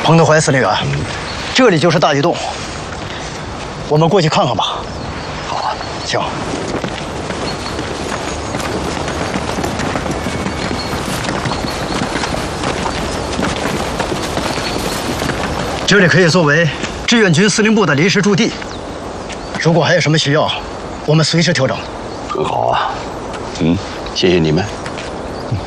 彭德怀司令员，这里就是大地洞，我们过去看看吧。好啊，行。这里可以作为志愿军司令部的临时驻地，如果还有什么需要，我们随时调整。 很好啊，谢谢你们。